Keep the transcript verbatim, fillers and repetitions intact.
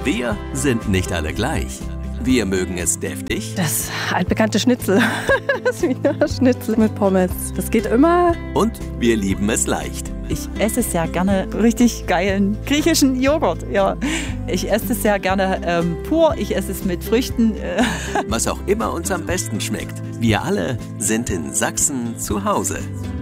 Wir sind nicht alle gleich. Wir mögen es deftig. Das altbekannte Schnitzel. Das Wiener Schnitzel mit Pommes. Das geht immer. Und wir lieben es leicht. Ich esse sehr gerne richtig geilen griechischen Joghurt. Ja. Ich esse es sehr gerne ähm, pur. Ich esse es mit Früchten. Was auch immer uns am besten schmeckt. Wir alle sind in Sachsen zu Hause.